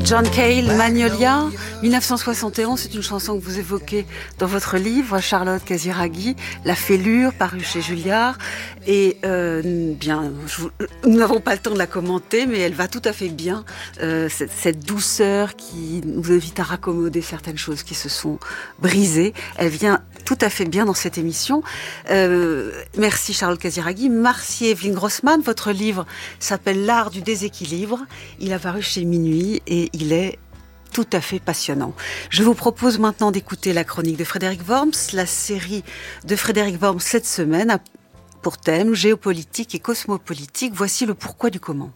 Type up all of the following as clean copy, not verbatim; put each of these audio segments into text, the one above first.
John Cale, Magnolia, 1971, c'est une chanson que vous évoquez dans votre livre, Charlotte Casiraghi, La Fêlure, paru chez Julliard. Et nous n'avons pas le temps de la commenter, mais elle va tout à fait bien, cette douceur qui nous invite à raccommoder certaines choses qui se sont brisées. Elle vient tout à fait bien dans cette émission. Merci Charlotte Casiraghi. Marcier Evelyne Grossman, votre livre s'appelle L'art du déséquilibre. Il a paru chez Minuit et il est tout à fait passionnant. Je vous propose maintenant d'écouter la chronique de Frédéric Worms, la série de Frédéric Worms cette semaine a pour thème géopolitique et cosmopolitique. Voici le pourquoi du comment.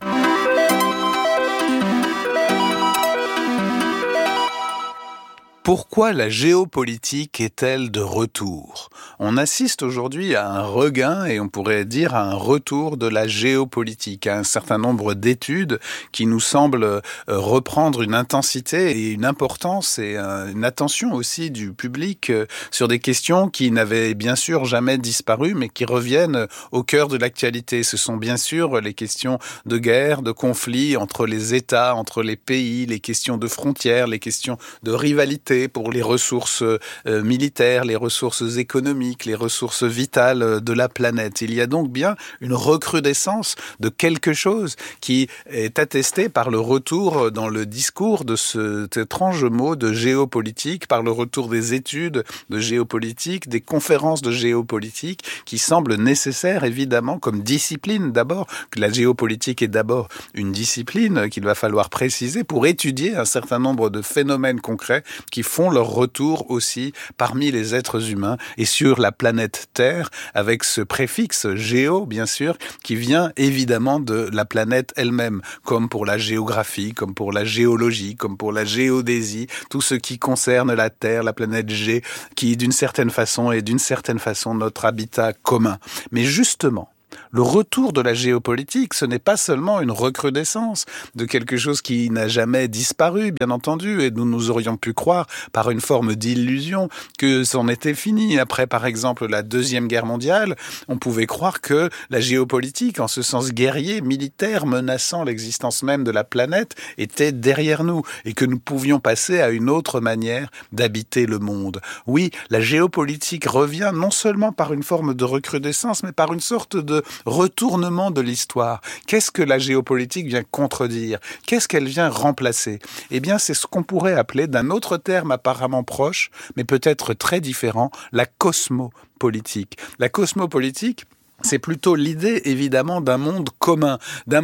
Pourquoi la géopolitique est-elle de retour ? On assiste aujourd'hui à un regain et on pourrait dire à un retour de la géopolitique, à un certain nombre d'études qui nous semblent reprendre une intensité et une importance et une attention aussi du public sur des questions qui n'avaient bien sûr jamais disparu mais qui reviennent au cœur de l'actualité. Ce sont bien sûr les questions de guerre, de conflits entre les États, entre les pays, les questions de frontières, les questions de rivalité pour les ressources militaires, les ressources économiques, les ressources vitales de la planète. Il y a donc bien une recrudescence de quelque chose qui est attesté par le retour dans le discours de cet étrange mot de géopolitique, par le retour des études de géopolitique, des conférences de géopolitique qui semblent nécessaires évidemment comme discipline d'abord, que la géopolitique est d'abord une discipline qu'il va falloir préciser pour étudier un certain nombre de phénomènes concrets qui font leur retour aussi parmi les êtres humains et sur la planète Terre, avec ce préfixe géo, bien sûr, qui vient évidemment de la planète elle-même, comme pour la géographie, comme pour la géologie, comme pour la géodésie, tout ce qui concerne la Terre, la planète G, qui d'une certaine façon est d'une certaine façon notre habitat commun. Mais justement, le retour de la géopolitique, ce n'est pas seulement une recrudescence de quelque chose qui n'a jamais disparu, bien entendu, et nous aurions pu croire par une forme d'illusion que c'en était fini. Après, par exemple, la Deuxième Guerre mondiale, on pouvait croire que la géopolitique, en ce sens guerrier, militaire, menaçant l'existence même de la planète, était derrière nous et que nous pouvions passer à une autre manière d'habiter le monde. Oui, la géopolitique revient non seulement par une forme de recrudescence, mais par une sorte de retournement de l'histoire. Qu'est-ce que la géopolitique vient contredire ? Qu'est-ce qu'elle vient remplacer ? Eh bien, c'est ce qu'on pourrait appeler, d'un autre terme apparemment proche, mais peut-être très différent, la cosmopolitique. La cosmopolitique, c'est plutôt l'idée, évidemment, d'un monde commun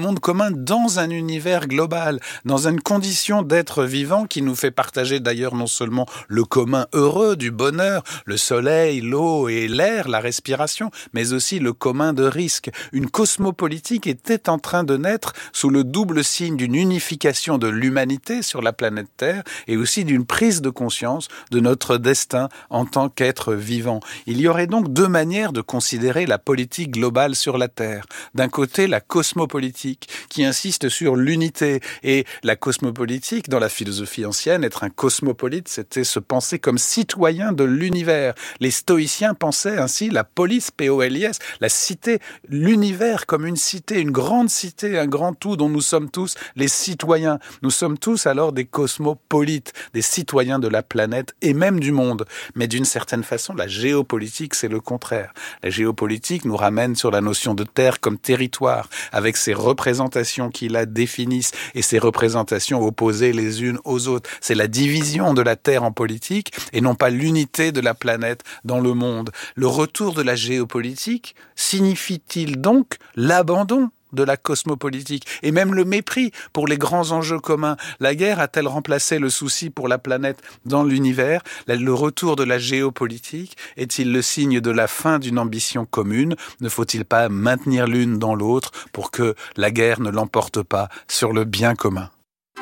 dans un univers global, dans une condition d'être vivant qui nous fait partager d'ailleurs non seulement le commun heureux du bonheur, le soleil, l'eau et l'air, la respiration, mais aussi le commun de risque. Une cosmopolitique était en train de naître sous le double signe d'une unification de l'humanité sur la planète Terre et aussi d'une prise de conscience de notre destin en tant qu'être vivant. Il y aurait donc deux manières de considérer la politique globale sur la Terre. D'un côté, la cosmopolitique, qui insiste sur l'unité. Et la cosmopolitique, dans la philosophie ancienne, être un cosmopolite, c'était se penser comme citoyen de l'univers. Les stoïciens pensaient ainsi la polis, P-O-L-I-S, la cité, l'univers comme une cité, une grande cité, un grand tout dont nous sommes tous les citoyens. Nous sommes tous alors des cosmopolites, des citoyens de la planète et même du monde. Mais d'une certaine façon, la géopolitique, c'est le contraire. La géopolitique nous ramène sur la notion de terre comme territoire, avec ses représentations qui la définissent et ses représentations opposées les unes aux autres. C'est la division de la terre en politique et non pas l'unité de la planète dans le monde. Le retour de la géopolitique signifie-t-il donc l'abandon de la cosmopolitique et même le mépris pour les grands enjeux communs? La guerre a-t-elle remplacé le souci pour la planète dans l'univers? Le retour de la géopolitique est-il le signe de la fin d'une ambition commune? Ne faut-il pas maintenir l'une dans l'autre pour que la guerre ne l'emporte pas sur le bien commun?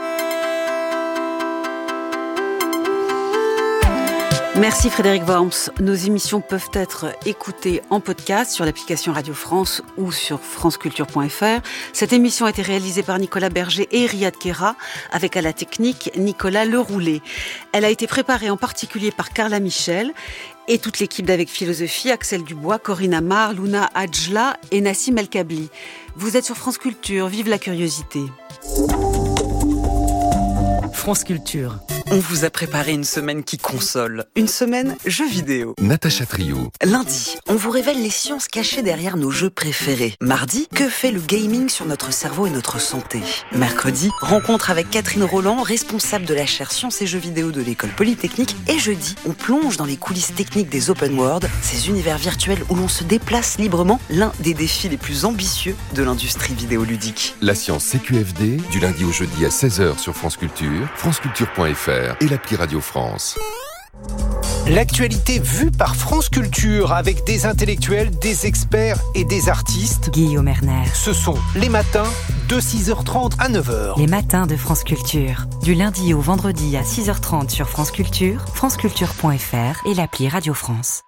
Merci Frédéric Worms. Nos émissions peuvent être écoutées en podcast sur l'application Radio France ou sur franceculture.fr. Cette émission a été réalisée par Nicolas Berger et Riyad Kera, avec à la technique Nicolas Leroulet. Elle a été préparée en particulier par Carla Michel et toute l'équipe d'Avec Philosophie, Axel Dubois, Corinne Amar, Luna Adjla et Nassim El Kabli. Vous êtes sur France Culture, vive la curiosité. France Culture. On vous a préparé une semaine qui console, une semaine jeux vidéo. Natacha Trio. Lundi, on vous révèle les sciences cachées derrière nos jeux préférés. Mardi, que fait le gaming sur notre cerveau et notre santé. Mercredi, rencontre avec Catherine Roland, responsable de la chaire Sciences et Jeux vidéo de l'École Polytechnique. Et jeudi, on plonge dans les coulisses techniques des open world, ces univers virtuels où l'on se déplace librement, l'un des défis les plus ambitieux de l'industrie vidéoludique. La science CQFD, du lundi au jeudi à 16h sur France Culture, franceculture.fr et l'appli Radio France. L'actualité vue par France Culture avec des intellectuels, des experts et des artistes. Guillaume Erner. Ce sont les matins de 6h30 à 9h. Les matins de France Culture. Du lundi au vendredi à 6h30 sur France Culture, franceculture.fr et l'appli Radio France.